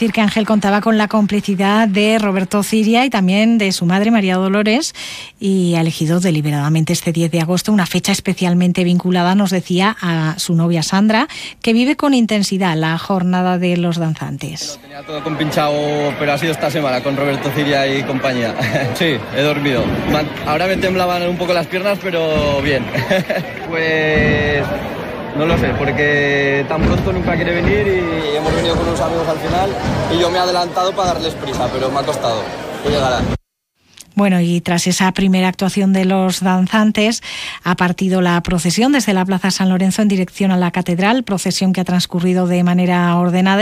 decir que Ángel contaba con la complicidad de Roberto Ciria y también de su madre María Dolores, y ha elegido deliberadamente este 10 de agosto, una fecha especialmente vinculada, nos decía, a su novia Sandra, que vive con intensidad la jornada de los danzantes. Lo tenía todo compinchado, pero ha sido esta semana con Roberto Ciria y compañía. Sí, he dormido. Ahora me temblaban un poco las piernas, pero bien. Pues no lo sé, porque tan pronto nunca quiere venir y hemos venido con unos amigos al final y yo me he adelantado para darles prisa, pero me ha costado. Y llegará. Bueno, y tras esa primera actuación de los danzantes, ha partido la procesión desde la Plaza San Lorenzo en dirección a la Catedral, procesión que ha transcurrido de manera ordenada